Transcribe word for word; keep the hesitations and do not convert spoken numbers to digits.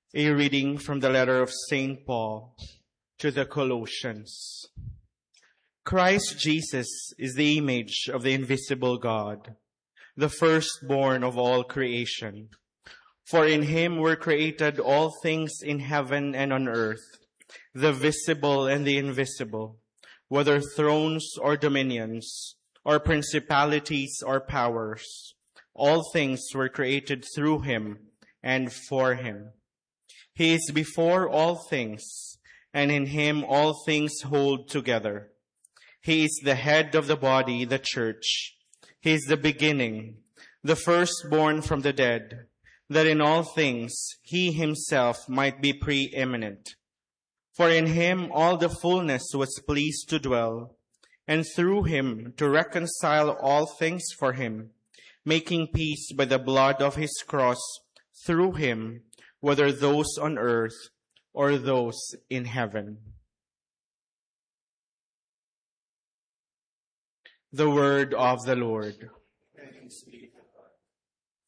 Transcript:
A reading from the letter of Saint Paul to the Colossians. Christ Jesus is the image of the invisible God, the firstborn of all creation. For in him were created all things in heaven and on earth, the visible and the invisible, whether thrones or dominions, or principalities or powers. All things were created through him and for him. He is before all things, and in him all things hold together. He is the head of the body, the church. He is the beginning, the firstborn from the dead, that in all things he himself might be preeminent. For in him all the fullness was pleased to dwell, and through him to reconcile all things for him, making peace by the blood of his cross, through him, whether those on earth or those in heaven. The word of the Lord. Thanks be